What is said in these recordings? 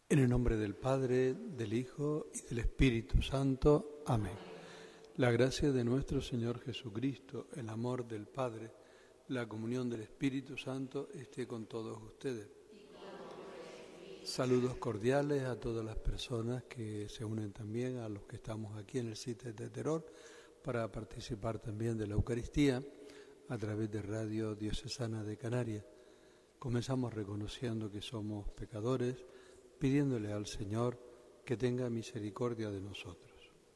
En el nombre del Padre, del Hijo y del Espíritu Santo. Amén. La gracia de nuestro Señor Jesucristo, el amor del Padre, la comunión del Espíritu Santo esté con todos ustedes. Saludos cordiales a todas las personas que se unen también a los que estamos aquí en el CITES de Teror para participar también de la Eucaristía a través de Radio Diocesana de Canarias. Comenzamos reconociendo que somos pecadores, pidiéndole al Señor que tenga misericordia de nosotros.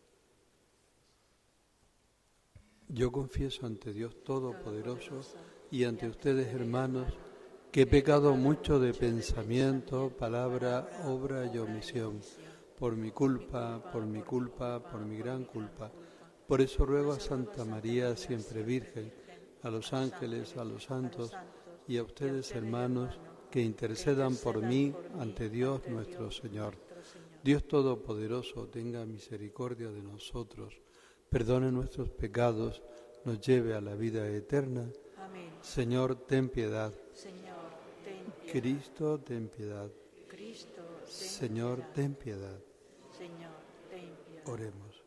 Yo confieso ante Dios Todopoderoso y ante ustedes, hermanos, que he pecado mucho de pensamiento, palabra, obra y omisión, por mi culpa, por mi gran culpa. Por eso ruego a Santa María, siempre Virgen, a los ángeles, a los santos y a ustedes, hermanos, que intercedan por mí ante Dios nuestro Señor. Dios Todopoderoso tenga misericordia de nosotros, perdone nuestros pecados, nos lleve a la vida eterna. Amén. Señor, ten piedad. Señor, ten piedad. Cristo, ten piedad. Cristo, ten Señor, piedad. ten piedad. Señor, ten piedad. Oremos.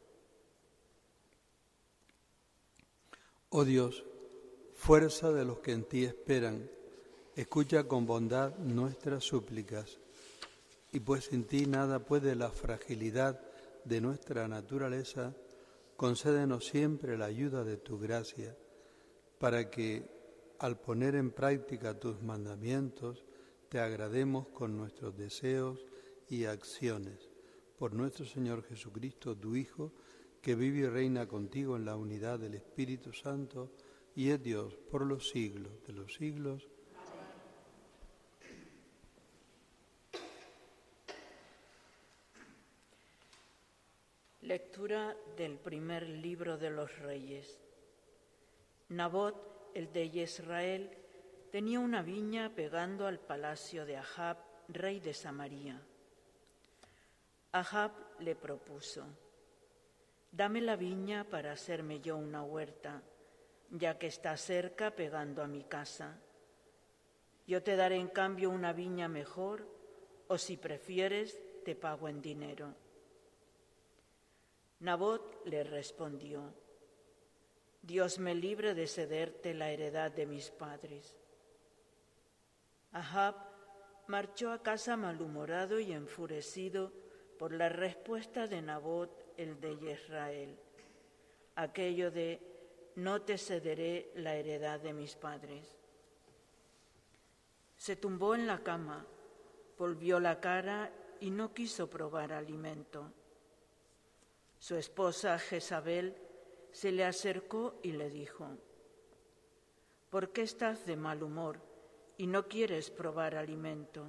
Oh Dios, fuerza de los que en ti esperan, escucha con bondad nuestras súplicas, y pues sin ti nada puede la fragilidad de nuestra naturaleza, concédenos siempre la ayuda de tu gracia, para que, al poner en práctica tus mandamientos, te agrademos con nuestros deseos y acciones. Por nuestro Señor Jesucristo, tu Hijo, que vive y reina contigo en la unidad del Espíritu Santo, y es Dios por los siglos de los siglos. Lectura del primer libro de los Reyes. Nabot, el de Israel, tenía una viña pegando al palacio de Ahab, rey de Samaria. Ahab le propuso: «Dame la viña para hacerme yo una huerta, ya que está cerca pegando a mi casa. Yo te daré en cambio una viña mejor, o si prefieres, te pago en dinero». Nabot le respondió: «Dios me libre de cederte la heredad de mis padres». Ahab marchó a casa malhumorado y enfurecido por la respuesta de Nabot, el de Israel, aquello de «no te cederé la heredad de mis padres». Se tumbó en la cama, volvió la cara y no quiso probar alimento. Su esposa Jezabel se le acercó y le dijo: «¿Por qué estás de mal humor y no quieres probar alimento?».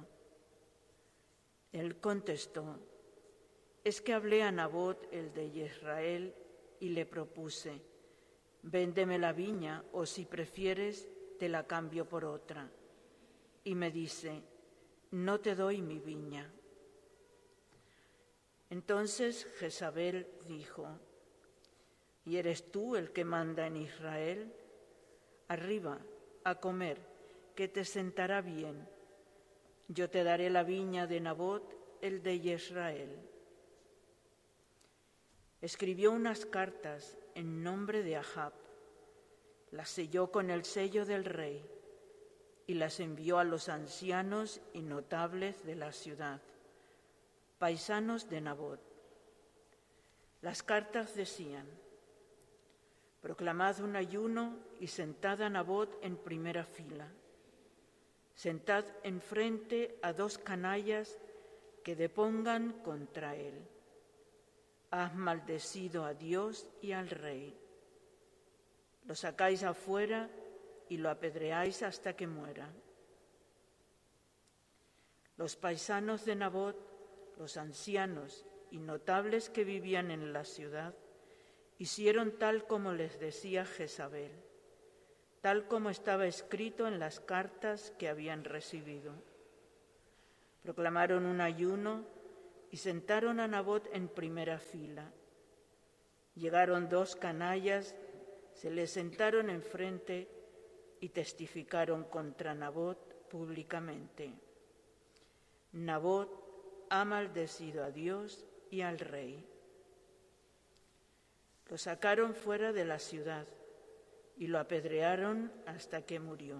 Él contestó: «Es que hablé a Nabot, el de Israel, y le propuse: véndeme la viña, o si prefieres, te la cambio por otra. Y me dice: no te doy mi viña». Entonces Jezabel dijo: «¿Y eres tú el que manda en Israel? Arriba, a comer, que te sentará bien. Yo te daré la viña de Nabot, el de Israel». Escribió unas cartas en nombre de Ahab, las selló con el sello del rey y las envió a los ancianos y notables de la ciudad, paisanos de Nabot. Las cartas decían: «Proclamad un ayuno y sentad a Nabot en primera fila. Sentad enfrente a 2 canallas que depongan contra él. Has maldecido a Dios y al rey. Lo sacáis afuera y lo apedreáis hasta que muera». Los paisanos de Nabot, los ancianos y notables que vivían en la ciudad, hicieron tal como les decía Jezabel, tal como estaba escrito en las cartas que habían recibido. Proclamaron un ayuno y sentaron a Nabot en primera fila. Llegaron 2 canallas, se le sentaron enfrente y testificaron contra Nabot públicamente: «Nabot ha maldecido a Dios y al rey. Lo sacaron fuera de la ciudad y lo apedrearon hasta que murió.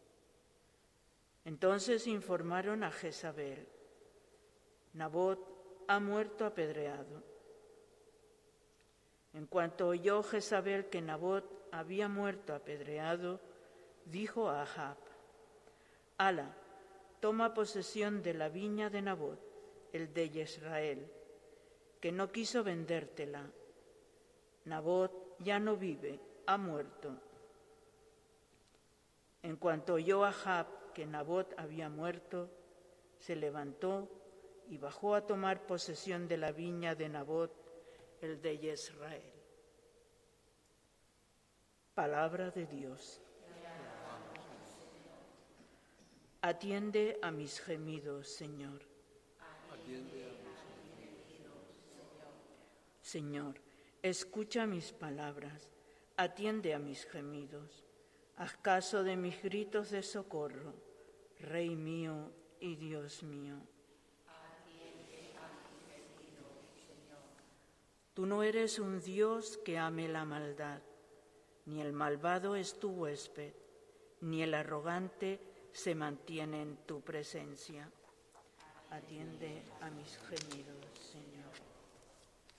Entonces informaron a Jezabel: Nabot ha muerto apedreado. En cuanto oyó Jezabel que Nabot había muerto apedreado, dijo a Ahab: «Hala, toma posesión de la viña de Nabot, el de Jezreel, que no quiso vendértela. Nabot ya no vive, ha muerto». En cuanto oyó Ahab que Nabot había muerto, se levantó y bajó a tomar posesión de la viña de Nabot, el de Jezreel. Palabra de Dios. Atiende a mis gemidos, Señor. Señor, escucha mis palabras, atiende a mis gemidos. Haz caso de mis gritos de socorro, Rey mío y Dios mío. Tú no eres un Dios que ame la maldad, ni el malvado es tu huésped, ni el arrogante se mantiene en tu presencia. Atiende a mis gemidos, Señor.